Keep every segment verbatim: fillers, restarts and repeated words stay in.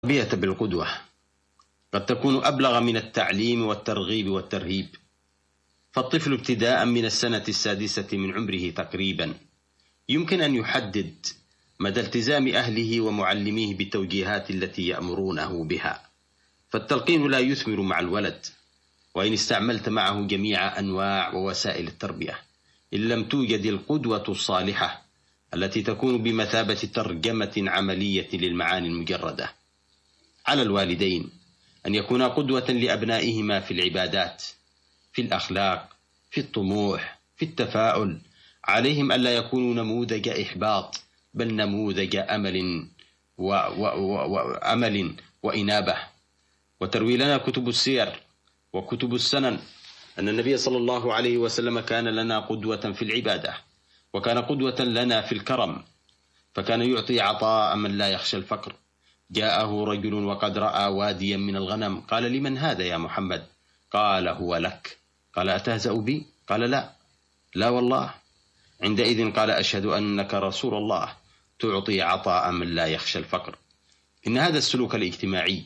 التربية بالقدوة قد تكون أبلغ من التعليم والترغيب والترهيب، فالطفل ابتداء من السنة السادسة من عمره تقريبا يمكن أن يحدد مدى التزام أهله ومعلميه بالتوجيهات التي يأمرونه بها، فالتلقين لا يثمر مع الولد وإن استعملت معه جميع أنواع ووسائل التربية، إن لم توجد القدوة الصالحة التي تكون بمثابة ترجمة عملية للمعاني المجردة. على الوالدين أن يكونا قدوة لأبنائهما في العبادات، في الأخلاق، في الطموح، في التفاؤل. عليهم ألا يكونوا نموذج إحباط، بل نموذج أمل وأمل و... و... وإنابة. وتروي لنا كتب السير وكتب السنن أن النبي صلى الله عليه وسلم كان لنا قدوة في العبادة، وكان قدوة لنا في الكرم، فكان يعطي عطاء من لا يخشى الفقر. جاءه رجل وقد رأى واديا من الغنم، قال: لمن هذا يا محمد؟ قال: هو لك. قال: أتهزأ بي؟ قال: لا لا والله. عندئذ قال: أشهد أنك رسول الله، تعطي عطاء من لا يخشى الفقر. إن هذا السلوك الاجتماعي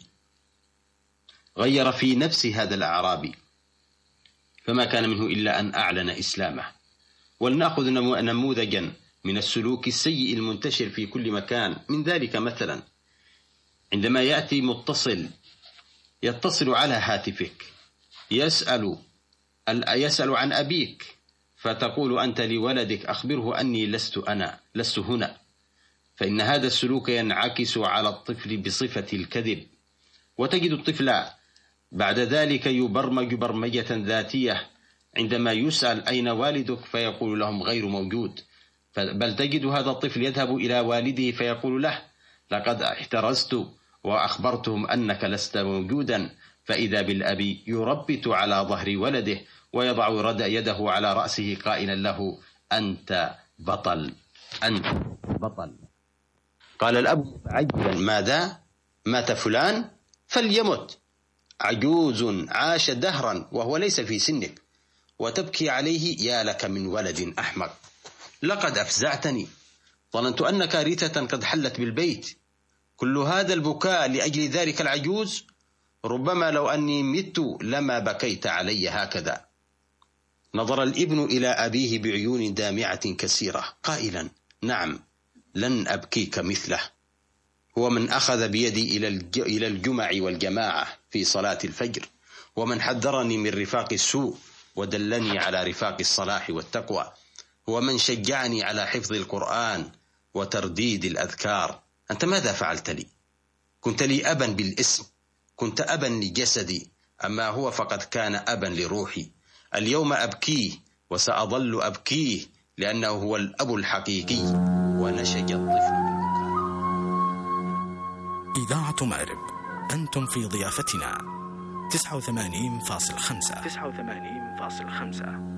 غير في نفس هذا الأعرابي، فما كان منه إلا أن أعلن إسلامه. ولنأخذ نموذجا من السلوك السيء المنتشر في كل مكان. من ذلك مثلا عندما يأتي متصل يتصل على هاتفك يسأل يسأل عن أبيك، فتقول أنت لولدك: أخبره أني لست أنا لست هنا. فإن هذا السلوك ينعكس على الطفل بصفة الكذب، وتجد الطفل بعد ذلك يبرمج برمجة ذاتية عندما يسأل: أين والدك؟ فيقول لهم: غير موجود. بل تجد هذا الطفل يذهب إلى والده فيقول له: لقد احترزت وأخبرتهم أنك لست موجودا. فإذا بالأب يربت على ظهر ولده ويضع يده على رأسه قائلا له: أنت بطل، أنت بطل. قال الأب عجبا: ماذا؟ مات فلان؟ فليمت، عجوز عاش دهرا وهو ليس في سنك وتبكي عليه؟ يا لك من ولد أحمق، لقد أفزعتني، ظننت أن كارثة قد حلت بالبيت. كل هذا البكاء لأجل ذلك العجوز؟ ربما لو أني مت لما بكيت علي هكذا. نظر الابن إلى أبيه بعيون دامعة كثيرة قائلا: نعم، لن أبكيك مثله. هو من أخذ بيدي إلى الجمع والجماعة في صلاة الفجر، ومن حذرني من رفاق السوء ودلني على رفاق الصلاح والتقوى، هو من شجعني على حفظ القرآن وترديد الأذكار. أنت ماذا فعلت لي؟ كنت لي أبا بالاسم، كنت أبا لجسدي، أما هو فقد كان أبا لروحي. اليوم أبكيه وسأظل أبكيه لأنه هو الأب الحقيقي. ونشج الطفل بالبكاء. إذاعة مأرب، أنتم في ضيافتنا تسعة وثمانين فاصلة خمسة.